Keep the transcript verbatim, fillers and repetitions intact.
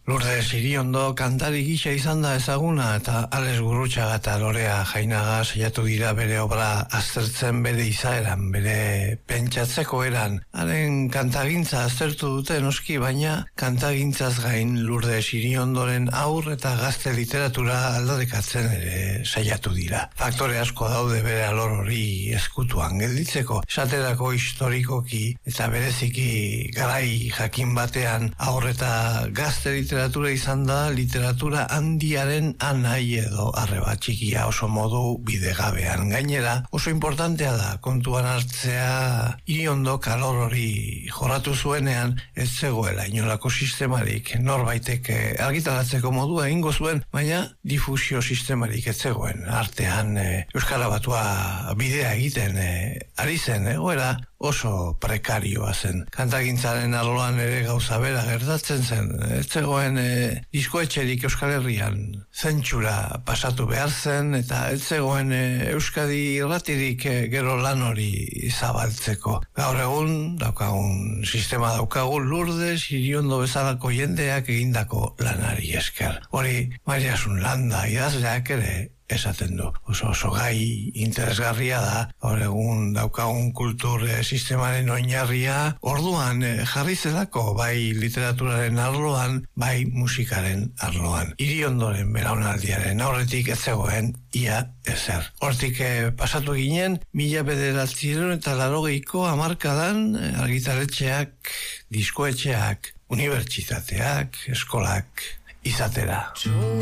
Lourdes Iriondo kantari gisa izan da ezaguna eta Alex Gurrutxaga eta Lorea Jainaga saiatu dira bere obra aztertzen bere izaeran, bere pentsatzeko eran. Haren kantagintza aztertu dute noski, baina kantagintzaz gain Lourdes Iriondoren aur eta gazte literatura aldarrikatzen ere saiatu dira. Faktore asko daude bere alor hori ezkutuan gelditzeko, esaterako historikoki eta bereziki garai jakin batean aur eta gazte literatura literatura izan da literatura handiaren anai edo arreba txikia oso modu bidegabean. Gainera, oso importantea da kontuan hartzea Iriondo kalor hori jorratu zuenean ez zegoela inolako sistemarik, norbaitek argitaratzeko modua egingo zuen, baina difusio sistemarik ez zegoen. Artean e, Euskara Batua bidea egiten e, ari zen, egoera oso prekarioa zen. Kantagintzaren arloan ere gauza bera gertatzen zen. Ez zegoen e, diskoetxerik Euskal Herrian zentsura pasatu behar zen, eta ez zegoen e, Euskadi irratirik e, gero lan hori zabaltzeko. Gaur egun daukagun sistema daukagu Lourdes Iriondo bezalako jendeak egindako lanari esker. Hori Mariasun Landa idazleak ere esaten du. Oso oso gai interesgarria da, gaur egun daukagun kultur eh, sistemaren oinarria, orduan eh, jarri zelako bai literaturaren arloan, bai musikaren arloan. Iriondoren belaunaldiaren aurretik ez zegoen ia ezer. Hortik eh, pasatu ginen, mila bederatziehun eta laurogeiko hamarkadan eh, argitaletxeak, diskoetxeak, unibertsitateak, eskolak izatera.